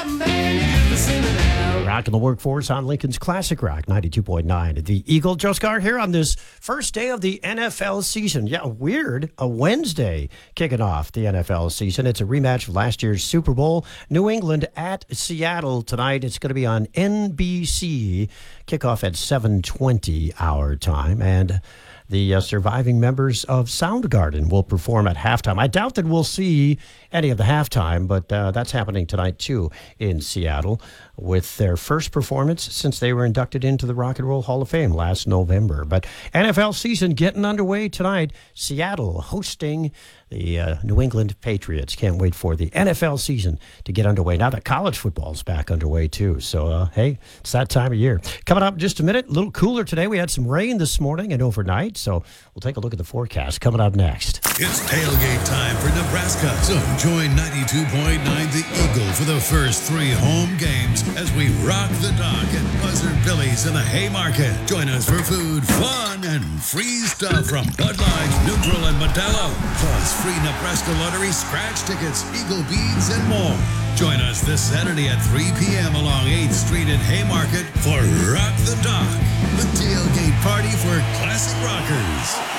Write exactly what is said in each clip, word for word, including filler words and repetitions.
Rocking the workforce on Lincoln's Classic Rock ninety-two point nine. The Eagle, Joe Scar here on this first day of the N F L season. Yeah, weird. A Wednesday kicking off the N F L season. It's a rematch of last year's Super Bowl. New England at Seattle tonight. It's going to be on N B C. Kickoff at seven twenty our time. And the uh, surviving members of Soundgarden will perform at halftime. I doubt that we'll see any of the halftime, but uh, that's happening tonight, too, in Seattle, with their first performance since they were inducted into the Rock and Roll Hall of Fame last November. But N F L season getting underway tonight. Seattle hosting the uh, New England Patriots. Can't wait for the N F L season to get underway. Now that college football's back underway, too. So, uh, hey, it's that time of year. Coming up in just a minute, a little cooler today. We had some rain this morning and overnight, so we'll take a look at the forecast coming up next. It's tailgate time for Nebraska. So join ninety-two point nine The Eagle for the first three home games as we rock the dock at Buzzard Billy's in the Haymarket. Join us for food, fun, and free stuff from Bud Light, Neutral, and Modelo. Plus free Nebraska Lottery scratch tickets, Eagle beads, and more. Join us this Saturday at three p.m. along eighth Street in Haymarket for Rock the Dock, the tailgate party for classic rockers.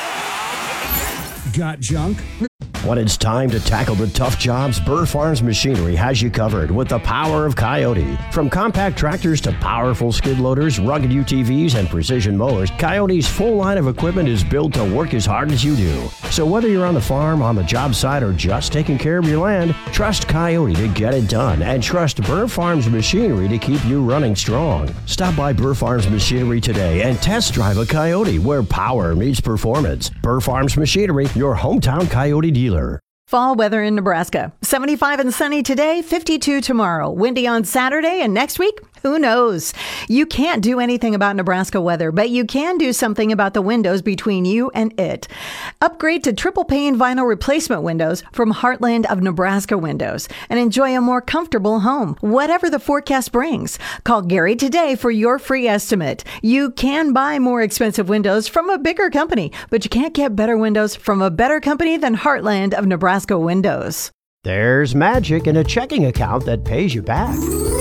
Got junk? When it's time to tackle the tough jobs, Burr Farms Machinery has you covered with the power of Coyote. From compact tractors to powerful skid loaders, rugged U T Vs, and precision mowers, Coyote's full line of equipment is built to work as hard as you do. So whether you're on the farm, on the job site, or just taking care of your land, trust Coyote to get it done, and trust Burr Farms Machinery to keep you running strong. Stop by Burr Farms Machinery today and test drive a Coyote where power meets performance. Burr Farms Machinery, your hometown Coyote dealer. Fall weather in Nebraska. seventy-five and sunny today, fifty-two tomorrow. Windy on Saturday, and next week, who knows? You can't do anything about Nebraska weather, but you can do something about the windows between you and it. Upgrade to triple pane vinyl replacement windows from Heartland of Nebraska Windows and enjoy a more comfortable home, whatever the forecast brings. Call Gary today for your free estimate. You can buy more expensive windows from a bigger company, but you can't get better windows from a better company than Heartland of Nebraska Windows. There's magic in a checking account that pays you back.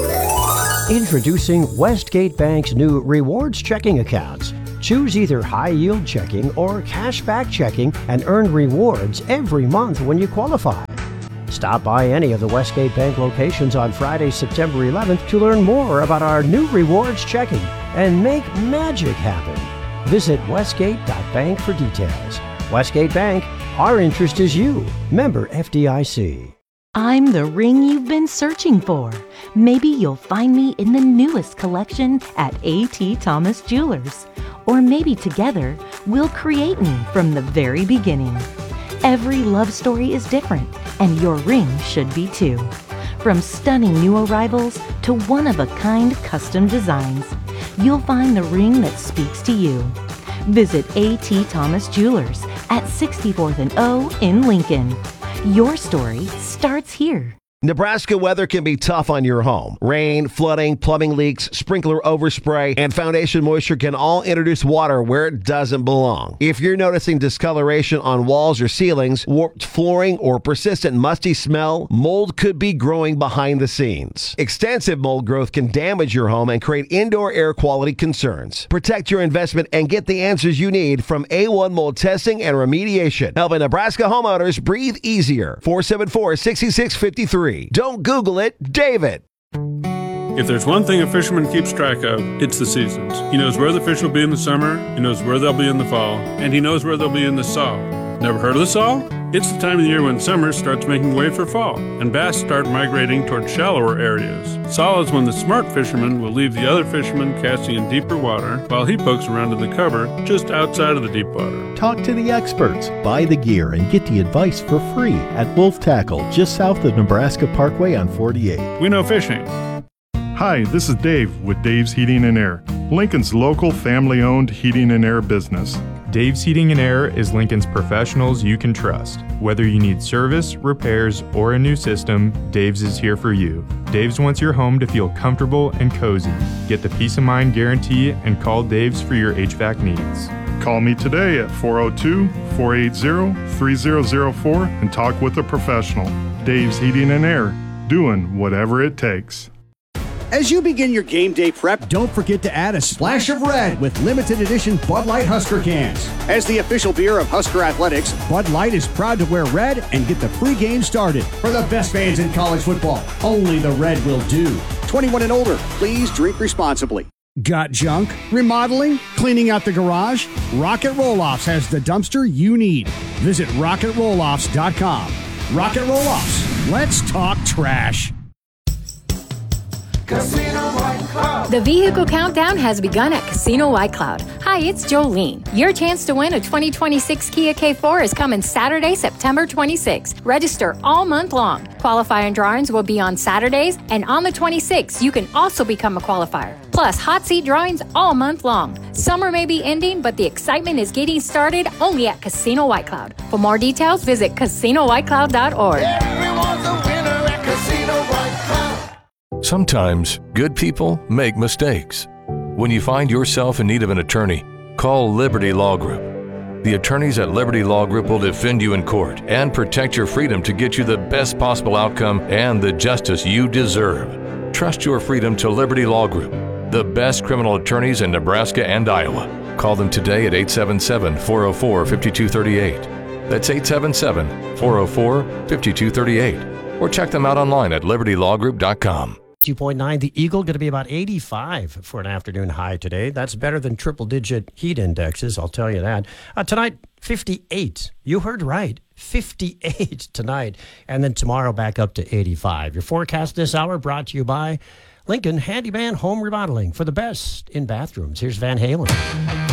Introducing Westgate Bank's new rewards checking accounts. Choose either high-yield checking or cashback checking and earn rewards every month when you qualify. Stop by any of the Westgate Bank locations on Friday, September eleventh to learn more about our new rewards checking and make magic happen. Visit westgate dot bank for details. Westgate Bank, our interest is you. Member F D I C. I'm the ring you've been searching for. Maybe you'll find me in the newest collection at A T Thomas Jewelers. Or maybe together, we'll create me from the very beginning. Every love story is different, and your ring should be too. From stunning new arrivals to one-of-a-kind custom designs, you'll find the ring that speaks to you. Visit A T Thomas Jewelers at sixty-fourth and O in Lincoln. Your story starts here. Nebraska weather can be tough on your home. Rain, flooding, plumbing leaks, sprinkler overspray, and foundation moisture can all introduce water where it doesn't belong. If you're noticing discoloration on walls or ceilings, warped flooring, or persistent musty smell, mold could be growing behind the scenes. Extensive mold growth can damage your home and create indoor air quality concerns. Protect your investment and get the answers you need from A one Mold Testing and Remediation. Helping Nebraska homeowners breathe easier. four seven four, six six five three. Don't Google it, David. If there's one thing a fisherman keeps track of, it's the seasons. He knows where the fish will be in the summer, he knows where they'll be in the fall, and he knows where they'll be in the fall. Never heard of the fall? It's the time of the year when summer starts making way for fall, and bass start migrating toward shallower areas. Fall is when the smart fisherman will leave the other fishermen casting in deeper water, while he pokes around to the cover just outside of the deep water. Talk to the experts, buy the gear, and get the advice for free at Wolf Tackle, just south of Nebraska Parkway on forty-eight. We know fishing. Hi, this is Dave with Dave's Heating and Air, Lincoln's local family-owned heating and air business. Dave's Heating and Air is Lincoln's professionals you can trust. Whether you need service, repairs, or a new system, Dave's is here for you. Dave's wants your home to feel comfortable and cozy. Get the peace of mind guarantee and call Dave's for your H V A C needs. Call me today at four oh two, four eight zero, three zero zero four and talk with a professional. Dave's Heating and Air. doing whatever it takes. As you begin your game day prep, don't forget to add a splash of red with limited edition Bud Light Husker cans. As the official beer of Husker Athletics, Bud Light is proud to wear red and get the free game started. For the best fans in college football, only the red will do. twenty-one and older, please drink responsibly. Got junk? Remodeling? Cleaning out the garage? Rocket Roll-Offs has the dumpster you need. Visit rocket roll offs dot com. Rocket Roll-Offs. Let's talk trash. Casino White Cloud. The vehicle countdown has begun at Casino White Cloud. Hi, it's Jolene. Your chance to win a twenty twenty-six Kia K four is coming Saturday, September twenty-sixth. Register all month long. Qualifying drawings will be on Saturdays, and on the twenty-sixth, you can also become a qualifier. Plus, hot seat drawings all month long. Summer may be ending, but the excitement is getting started only at Casino White Cloud. For more details, visit casino white cloud dot org. Everyone's a winner at Casino White Cloud. Sometimes good people make mistakes. When you find yourself in need of an attorney, call Liberty Law Group. The attorneys at Liberty Law Group will defend you in court and protect your freedom to get you the best possible outcome and the justice you deserve. Trust your freedom to Liberty Law Group, the best criminal attorneys in Nebraska and Iowa. Call them today at eight seven seven, four oh four, five two three eight. That's eight seven seven, four oh four, five two three eight. Or check them out online at liberty law group dot com. two point nine, the Eagle going to be about eighty-five for an afternoon high today. That's better than triple-digit heat indexes, I'll tell you that. Uh, tonight, fifty-eight. You heard right, fifty-eight tonight. And then tomorrow back up to eighty-five. Your forecast this hour brought to you by Lincoln Handyman Home Remodeling for the best in bathrooms. Here's Van Halen.